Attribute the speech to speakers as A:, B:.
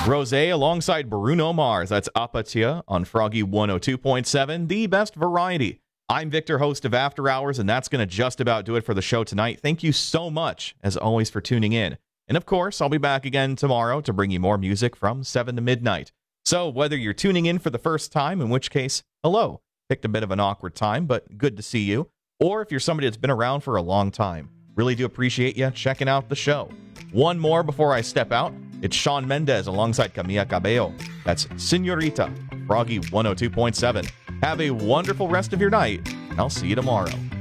A: Rosé alongside Bruno Mars. That's Apatia on Froggy 102.7, the best variety. I'm Victor, host of After Hours, and that's going to just about do it for the show tonight. Thank you so much, as always, for tuning in. And of course, I'll be back again tomorrow to bring you more music from 7 to midnight. So whether you're tuning in for the first time, in which case, hello. Picked a bit of an awkward time, but good to see you. Or if you're somebody that's been around for a long time, really do appreciate you checking out the show. One more before I step out. It's Shawn Mendes alongside Camila Cabello. That's Senorita, Froggy 102.7. Have a wonderful rest of your night, and I'll see you tomorrow.